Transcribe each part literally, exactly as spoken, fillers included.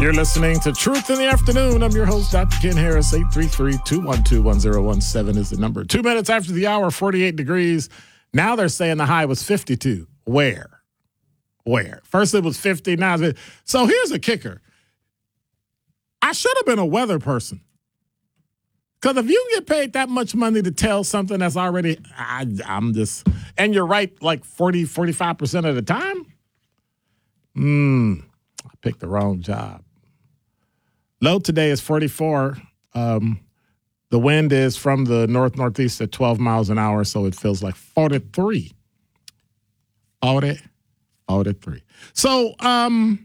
You're listening to Truth in the Afternoon. I'm your host, Doctor Ken Harris. eight three three, two one two, one zero one seven is the number. Two minutes after the hour, forty-eight degrees. Now they're saying the high was fifty-two. Where? Where? First it was fifty. Now it's fifty. So here's a kicker. I should have been a weather person. Because if you get paid that much money to tell something that's already, I, I'm just, and you're right like forty, forty-five percent of the time, hmm, I picked the wrong job. Low today is forty-four. Um, the wind is from the north-northeast at twelve miles an hour, so it feels like forty-three. forty, forty-three. So, um,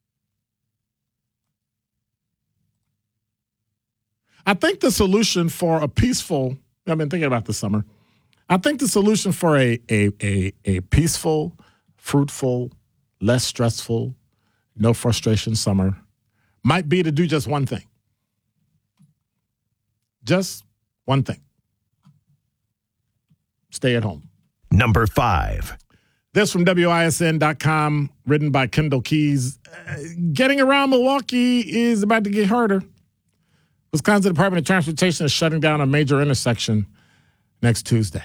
I think the solution for a peaceful, I've been thinking about this summer, I think the solution for a, a, a, a peaceful, fruitful, less stressful, no frustration summer might be to do just one thing. Just one thing. Stay at home. Number five. This from W I S N dot com, written by Kendall Keys. Uh, getting around Milwaukee is about to get harder. Wisconsin Department of Transportation is shutting down a major intersection next Tuesday.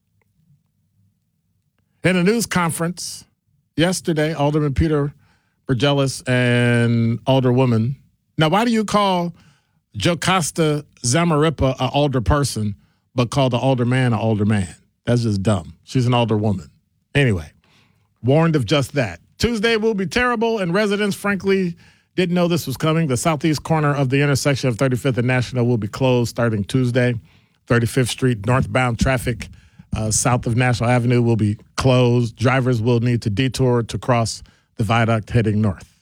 In a news conference yesterday, Alderman Peter Burgelis and Alderwoman. Now, why do you call Jocasta Zamarripa an alder person, but call the alderman an alderman? That's just dumb. She's an alderwoman. Anyway, warned of just that. Tuesday will be terrible, and residents, frankly, didn't know this was coming. The southeast corner of the intersection of thirty-fifth and National will be closed starting Tuesday. thirty-fifth Street northbound traffic uh, south of National Avenue will be closed. Drivers will need to detour to cross the viaduct heading north.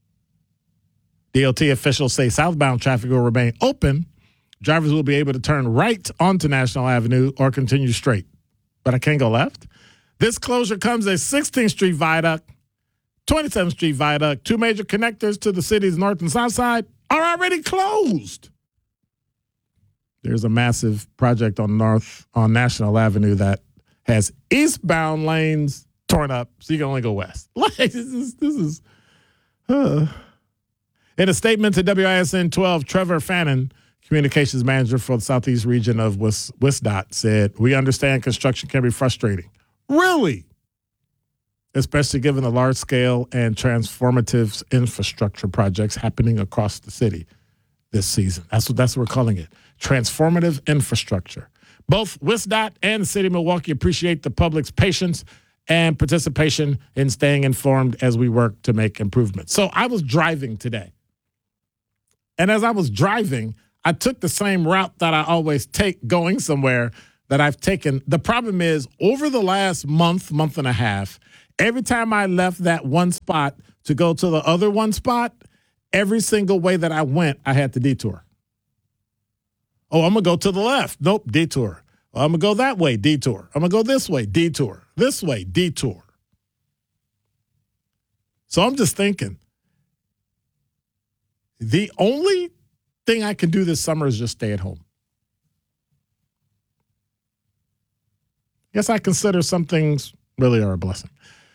D O T officials say southbound traffic will remain open. Drivers will be able to turn right onto National Avenue or continue straight. But I can't go left. This closure comes as sixteenth Street Viaduct, twenty-seventh Street Viaduct, two major connectors to the city's north and south side, are already closed. There's a massive project on North on National Avenue that has eastbound lanes torn up, so you can only go west. Like this is this is. Uh. In a statement to W I S N twelve, Trevor Fannin, communications manager for the southeast region of W I S D O T, said, "We understand construction can be frustrating." Really? Especially given the large-scale and transformative infrastructure projects happening across the city this season. That's what that's what we're calling it. Transformative infrastructure. Both W I S D O T and the city of Milwaukee appreciate the public's patience and participation in staying informed as we work to make improvements. So I was driving today. And as I was driving, I took the same route that I always take going somewhere that I've taken. The problem is, over the last month, month and a half, every time I left that one spot to go to the other one spot, every single way that I went, I had to detour. Oh, I'm going to go to the left. Nope, detour. Oh, I'm going to go that way, detour. I'm going to go this way, detour. This way, detour. So I'm just thinking, the only thing I can do this summer is just stay at home. Yes, I consider some things really are a blessing.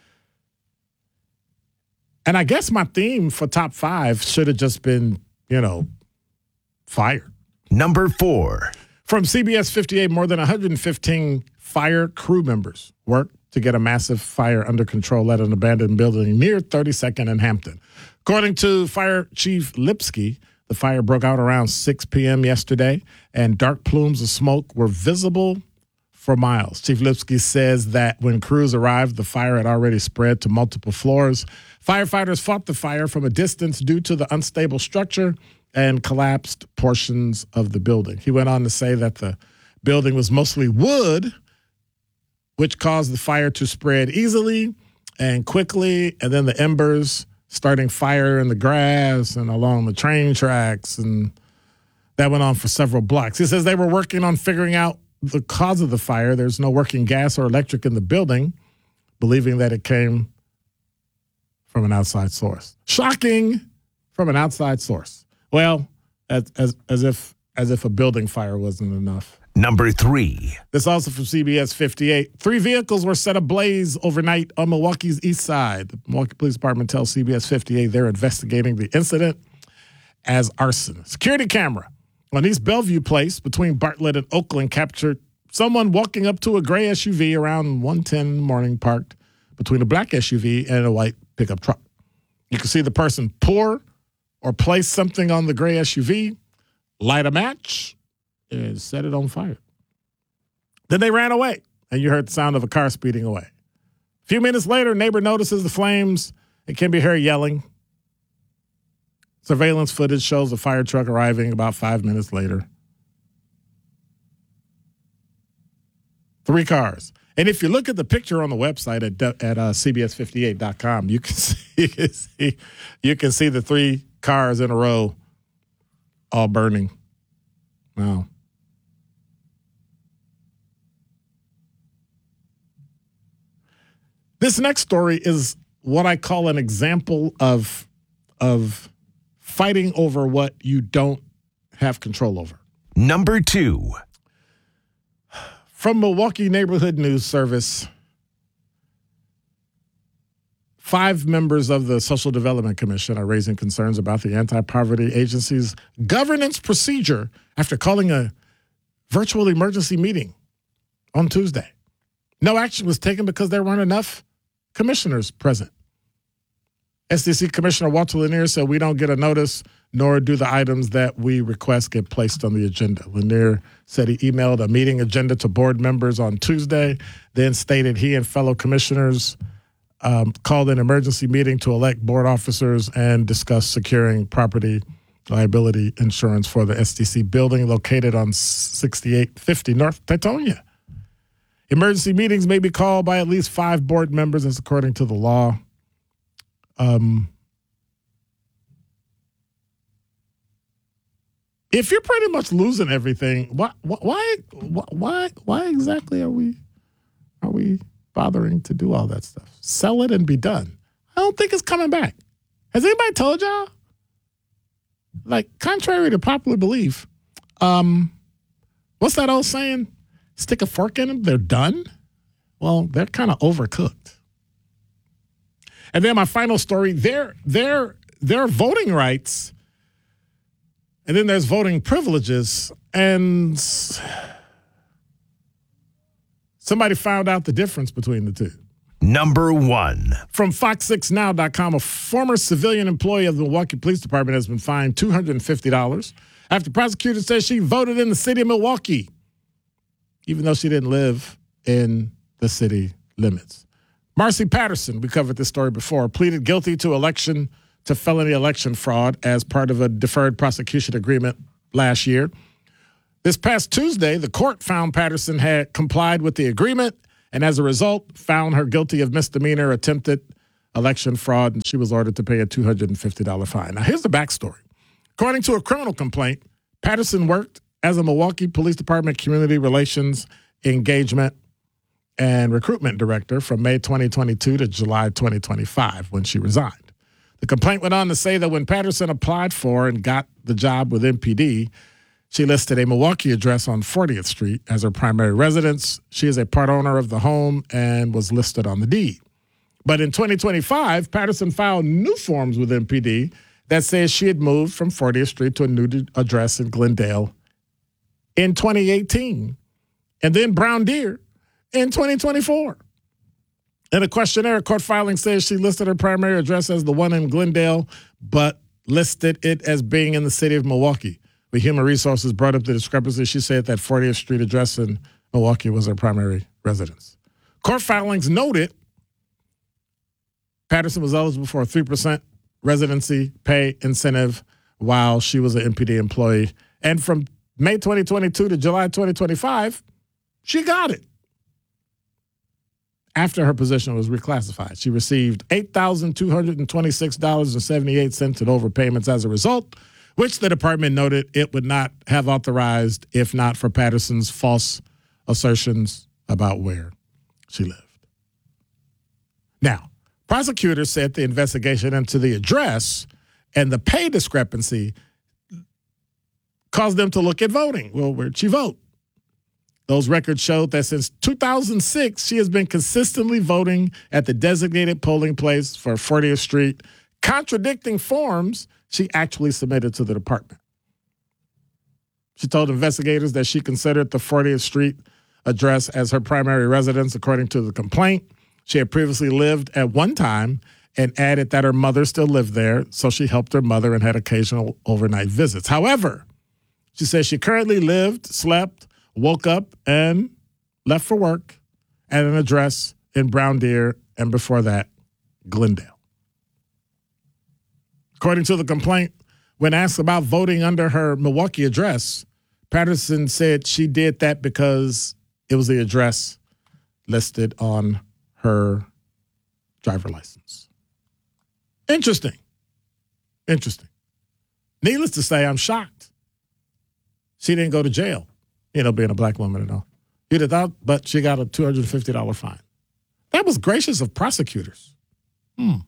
And I guess my theme for top five should have just been, you know, fire. Number four. From C B S fifty-eight, more than one hundred fifteen fire crew members worked to get a massive fire under control at an abandoned building near thirty-second and Hampton. According to Fire Chief Lipsky, the fire broke out around six p.m. yesterday, and dark plumes of smoke were visible for miles. Chief Lipsky says that when crews arrived, the fire had already spread to multiple floors. Firefighters fought the fire from a distance due to the unstable structure and collapsed portions of the building. He went on to say that the building was mostly wood, which caused the fire to spread easily and quickly, and then the embers starting fire in the grass and along the train tracks, and that went on for several blocks. He says they were working on figuring out the cause of the fire. There's no working gas or electric in the building, believing that it came from an outside source. Shocking, from an outside source. Well, as as as if as if a building fire wasn't enough. Number three. This also from C B S fifty-eight. Three vehicles were set ablaze overnight on Milwaukee's east side. The Milwaukee Police Department tells C B S fifty-eight they're investigating the incident. as arson. Security camera on East Bellevue Place between Bartlett and Oakland captured someone walking up to a gray S U V around one ten in the morning, parked between a black S U V and a white pickup truck. You can see the person pour or place something on the gray S U V, light a match, and set it on fire. Then they ran away, and you heard the sound of a car speeding away. A few minutes later, neighbor notices the flames and can be heard yelling. Surveillance footage shows the fire truck arriving about five minutes later. Three cars. And if you look at the picture on the website at at uh, C B S fifty-eight dot com, you can see you can see you can see the three cars in a row all burning. Wow. This next story is what I call an example of of fighting over what you don't have control over. Number two. From Milwaukee Neighborhood News Service, five members of the Social Development Commission are raising concerns about the Anti-Poverty Agency's governance procedure after calling a virtual emergency meeting on Tuesday. No action was taken because there weren't enough commissioners present. S D C Commissioner Walter Lanier said, "We don't get a notice, nor do the items that we request get placed on the agenda." Lanier said he emailed a meeting agenda to board members on Tuesday, then stated he and fellow commissioners um, called an emergency meeting to elect board officers and discuss securing property liability insurance for the S D C building located on sixty-eight fifty North Teutonia. Emergency meetings may be called by at least five board members, as according to the law. Um, if you're pretty much losing everything, why, why, why, why exactly are we, are we bothering to do all that stuff? Sell it and be done. I don't think it's coming back. Has anybody told y'all? Like, contrary to popular belief, um, what's that old saying? Stick a fork in them, they're done? Well, they're kind of overcooked. And then my final story, their their their voting rights, and then there's voting privileges, and somebody found out the difference between the two. Number one. From fox six now dot com, a former civilian employee of the Milwaukee Police Department has been fined two hundred fifty dollars after prosecutors said she voted in the city of Milwaukee, even though she didn't live in the city limits. Marcy Patterson, we covered this story before, pleaded guilty to election to felony election fraud as part of a deferred prosecution agreement last year. This past Tuesday, the court found Patterson had complied with the agreement and as a result found her guilty of misdemeanor attempted election fraud, and she was ordered to pay a two hundred fifty dollars fine. Now, here's the backstory. According to a criminal complaint, Patterson worked as a Milwaukee Police Department Community Relations Engagement and Recruitment Director from May twenty twenty-two to July twenty twenty-five when she resigned. The complaint went on to say that when Patterson applied for and got the job with M P D, she listed a Milwaukee address on fortieth Street as her primary residence. She is a part owner of the home and was listed on the deed. But in twenty twenty-five, Patterson filed new forms with M P D that says she had moved from fortieth Street to a new address in Glendale in twenty eighteen, and then Brown Deer in twenty twenty-four. In a questionnaire, court filing says she listed her primary address as the one in Glendale, but listed it as being in the city of Milwaukee. When Human Resources brought up the discrepancy, she said that fortieth Street address in Milwaukee was her primary residence. Court filings noted Patterson was eligible for a three percent residency pay incentive while she was an M P D employee. And from May twenty twenty-two to July twenty twenty-five, she got it. After her position was reclassified, she received eight thousand two hundred twenty-six dollars and seventy-eight cents in overpayments as a result, which the department noted it would not have authorized if not for Patterson's false assertions about where she lived. Now, prosecutors said the investigation into the address and the pay discrepancy caused them to look at voting. Well, where'd she vote? Those records showed that since two thousand six, she has been consistently voting at the designated polling place for fortieth Street, contradicting forms she actually submitted to the department. She told investigators that she considered the fortieth Street address as her primary residence, according to the complaint. She had previously lived at one time and added that her mother still lived there, so she helped her mother and had occasional overnight visits. However, she says she currently lived, slept, woke up, and left for work at an address in Brown Deer, and before that, Glendale. According to the complaint, when asked about voting under her Milwaukee address, Patterson said she did that because it was the address listed on her driver license. Interesting. Interesting. Needless to say, I'm shocked. She didn't go to jail, you know, being a black woman and all. You'd have thought, but she got a two hundred fifty dollars fine. That was gracious of prosecutors. Hmm.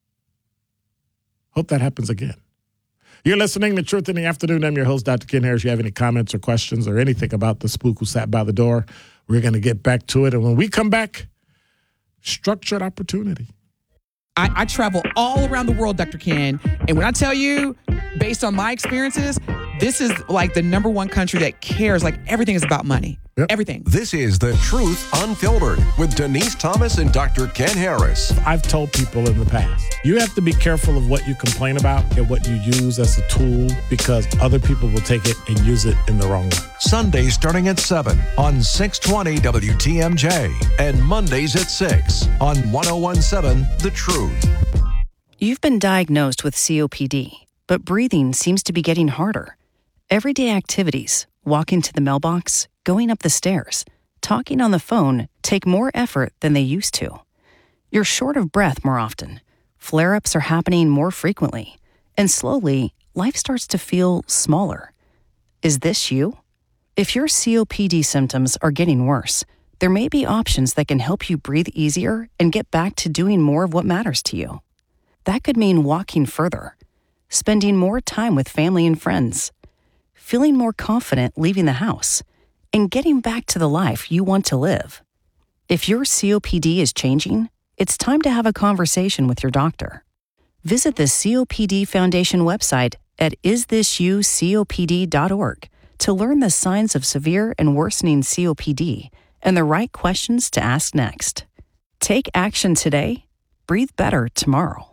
Hope that happens again. You're listening to Truth in the Afternoon. I'm your host, Doctor Ken Harris. If you have any comments or questions or anything about the spook who sat by the door, we're going to get back to it. And when we come back, structured opportunity. I, I travel all around the world, Doctor Ken. And when I tell you, based on my experiences, this is like the number one country that cares. Like everything is about money. Yep. Everything. This is The Truth Unfiltered with Denise Thomas and Doctor Ken Harris. I've told people in the past, you have to be careful of what you complain about and what you use as a tool because other people will take it and use it in the wrong way. Sundays starting at seven on six twenty W T M J and Mondays at six on one oh one seven The Truth. You've been diagnosed with C O P D, but breathing seems to be getting harder. Everyday activities, walking to the mailbox, going up the stairs, talking on the phone take more effort than they used to. You're short of breath more often. Flare-ups are happening more frequently. And slowly, life starts to feel smaller. Is this you? If your C O P D symptoms are getting worse, there may be options that can help you breathe easier and get back to doing more of what matters to you. That could mean walking further, spending more time with family and friends, feeling more confident leaving the house, and getting back to the life you want to live. If your C O P D is changing, it's time to have a conversation with your doctor. Visit the C O P D Foundation website at is this you C O P D dot org to learn the signs of severe and worsening C O P D and the right questions to ask next. Take action today. Breathe better tomorrow.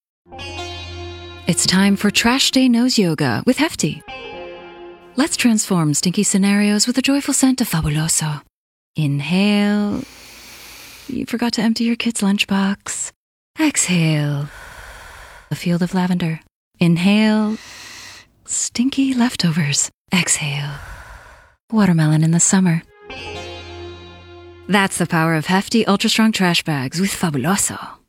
It's time for Trash Day Nose Yoga with Hefty. Let's transform stinky scenarios with a joyful scent of Fabuloso. Inhale. You forgot to empty your kid's lunchbox. Exhale. A field of lavender. Inhale. Stinky leftovers. Exhale. Watermelon in the summer. That's the power of Hefty Ultra Strong Trash Bags with Fabuloso.